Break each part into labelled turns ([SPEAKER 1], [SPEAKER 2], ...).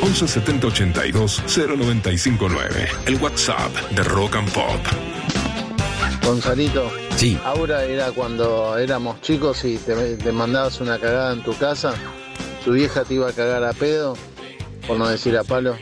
[SPEAKER 1] 11 70 82 0959. El WhatsApp de Rock and Pop.
[SPEAKER 2] Gonzalito,
[SPEAKER 3] sí.
[SPEAKER 2] Aura era cuando éramos chicos y te mandabas una cagada en tu casa, tu vieja te iba a cagar a pedo, por no decir a palo,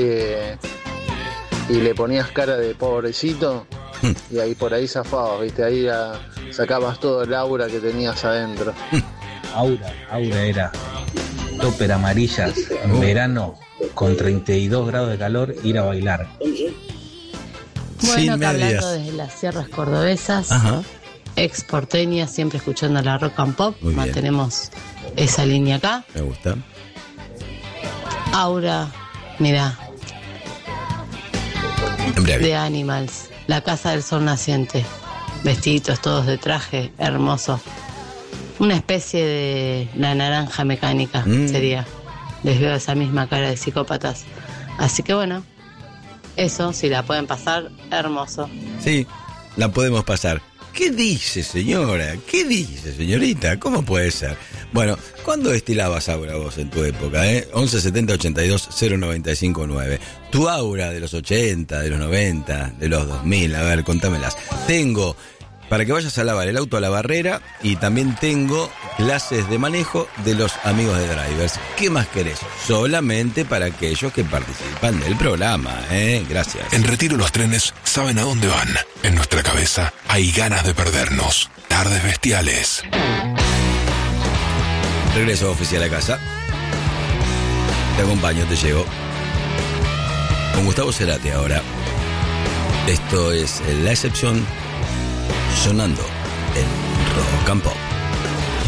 [SPEAKER 2] y le ponías cara de pobrecito y ahí por ahí zafabas, ¿viste? Ahí sacabas todo el aura que tenías adentro.
[SPEAKER 4] Aura era topper amarillas en verano con 32 grados de calor, ir a bailar.
[SPEAKER 5] Bueno, acá hablando desde las sierras cordobesas, ex porteña, siempre escuchando la Rock and Pop.
[SPEAKER 3] Muy bien.
[SPEAKER 5] Mantenemos esa línea acá.
[SPEAKER 3] Me gusta.
[SPEAKER 5] Aura, mira,
[SPEAKER 3] Embriague.
[SPEAKER 5] de Animals, la casa del sol naciente, vestiditos todos de traje, hermoso. Una especie de la naranja mecánica sería. Les veo esa misma cara de psicópatas. Así que bueno, eso, si la pueden pasar, hermoso.
[SPEAKER 3] Sí, la podemos pasar. ¿Qué dice, señora? ¿Qué dice, señorita? ¿Cómo puede ser? Bueno, ¿cuándo destilabas aura vos en tu época? 11 70 82 0959. Tu aura de los 80, de los 90, de los 2000. A ver, contámelas. Tengo para que vayas a lavar el auto a la barrera y también tengo clases de manejo de los amigos de Drivers. ¿Qué más querés? Solamente para aquellos que participan del programa, Gracias.
[SPEAKER 1] En Retiro los trenes saben a dónde van. En nuestra cabeza hay ganas de perdernos. Tardes bestiales.
[SPEAKER 3] Regreso oficial a casa. Te acompaño, te llevo. Con Gustavo Cerati ahora. Esto es La Excepción, sonando en Rock and Pop.